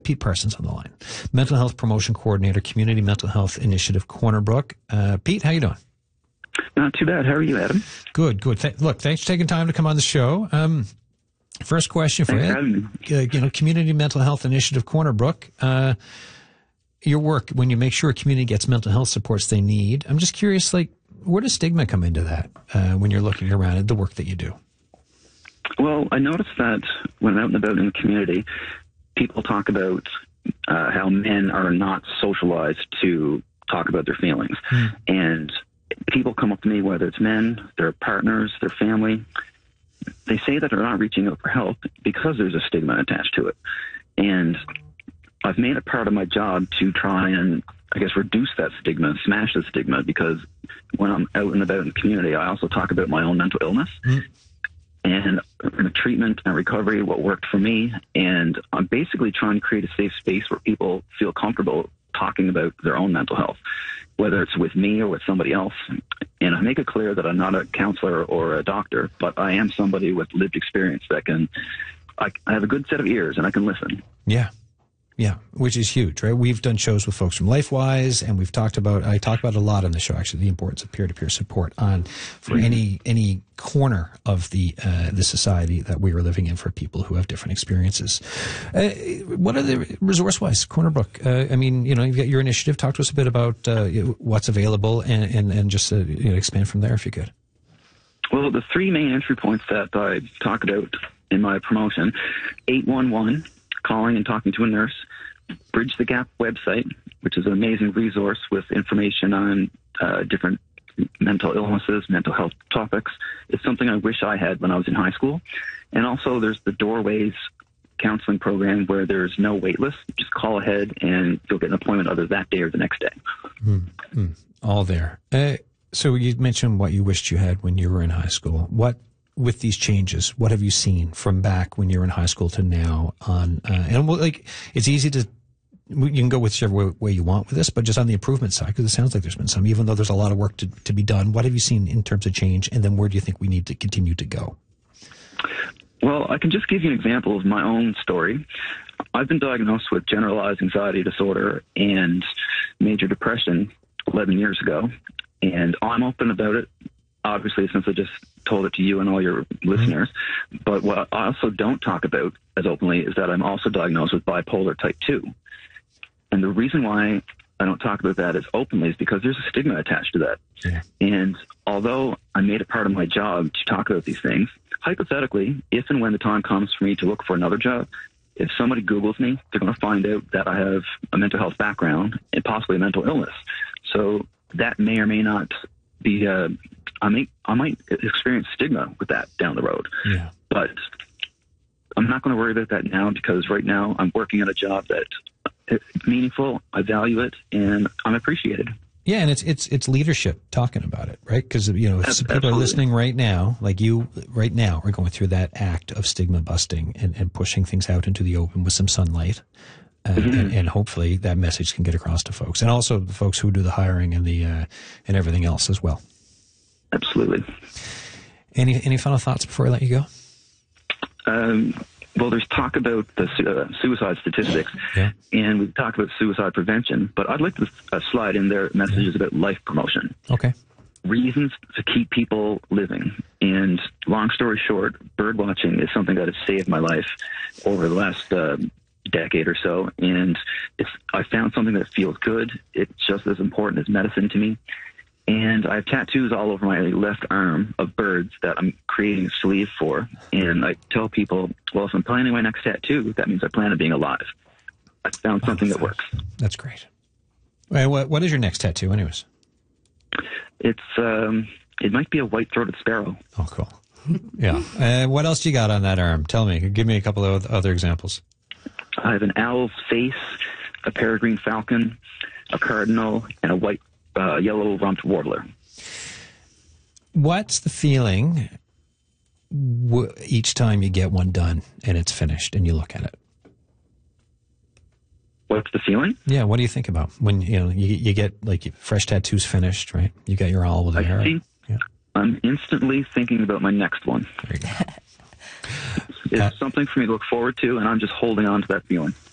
Pete Parsons on the line, Mental Health Promotion Coordinator, Community Mental Health Initiative, Corner Brook. Pete, how you doing? Not too bad. How are you, Adam? Good. Look, thanks for taking time to come on the show. First question for you. Community Mental Health Initiative, Corner Brook. Your work, when you make sure a community gets mental health supports they need, I'm just curious, where does stigma come into that when you're looking around at the work that you do? Well, I noticed that when I'm out and about in the community, people talk about how men are not socialized to talk about their feelings. And people come up to me, whether it's men, their partners, their family, they say that they're not reaching out for help because there's a stigma attached to it. And I've made it part of my job to try and, reduce that stigma, smash the stigma, because when I'm out and about in the community, I also talk about my own mental illness. And treatment and recovery, what worked for me. And I'm basically trying to create a safe space where people feel comfortable talking about their own mental health, whether it's with me or with somebody else. And I make it clear that I'm not a counselor or a doctor, but I am somebody with lived experience that I have a good set of ears and I can listen. Yeah, which is huge, right? We've done shows with folks from LifeWise, and I talk about it a lot on the show, actually, the importance of peer-to-peer support for any corner of the society that we are living in for people who have different experiences. What are the resource-wise, Corner Brook? You've got your initiative. Talk to us a bit about what's available and just expand from there if you could. Well, the three main entry points that I talk about in my promotion, 811, calling and talking to a nurse, Bridge the Gap website, which is an amazing resource with information on different mental illnesses, mental health topics. It's something I wish I had when I was in high school. And also there's the Doorways counseling program where there's no wait list. Just call ahead and you'll get an appointment either that day or the next day. All there. So you mentioned what you wished you had when you were in high school. With these changes, what have you seen from back when you were in high school to now it's easy to, you can go whichever way you want with this, but just on the improvement side, because it sounds like there's been some, even though there's a lot of work to be done. What have you seen in terms of change? And then where do you think we need to continue to go? Well, I can just give you an example of my own story. I've been diagnosed with generalized anxiety disorder and major depression 11 years ago, and I'm open about it, obviously, since I just told it to you and all your listeners. But what I also don't talk about as openly is that I'm also diagnosed with bipolar type 2. And the reason why I don't talk about that as openly is because there's a stigma attached to that. Yeah. And although I made it part of my job to talk about these things, hypothetically, if and when the time comes for me to look for another job, if somebody Googles me, they're going to find out that I have a mental health background and possibly a mental illness. So that may or may not be I might experience stigma with that down the road. Yeah. But I'm not going to worry about that now, because right now I'm working at a job that it's meaningful, I value it, and I'm appreciated. Yeah, and it's leadership talking about it, right? Because people are listening right now, like you right now, are going through that act of stigma busting and pushing things out into the open with some sunlight. And hopefully that message can get across to folks, and also the folks who do the hiring and and everything else as well. Absolutely. Any final thoughts before I let you go? Well, there's talk about the suicide statistics, and we've talked about suicide prevention, but I'd like to slide in there messages about life promotion. Okay. Reasons to keep people living. And long story short, bird watching is something that has saved my life over the last decade or so, and I found something that feels good. It's just as important as medicine to me. And I have tattoos all over my left arm of birds that I'm creating a sleeve for. And I tell people, well, if I'm planning my next tattoo, that means I plan on being alive. I found something that works. That's great. What is your next tattoo anyways? It might be a white-throated sparrow. Oh, cool. Yeah. What else do you got on that arm? Tell me. Give me a couple of other examples. I have an owl's face, a peregrine falcon, a cardinal, and a yellow rumped warbler. What's the feeling each time you get one done and it's finished and you look at it? What's the feeling? Yeah, what do you think about when you get like fresh tattoos finished, right? You got your owl there. I'm instantly thinking about my next one. There you go. It's something for me to look forward to, and I'm just holding on to that feeling.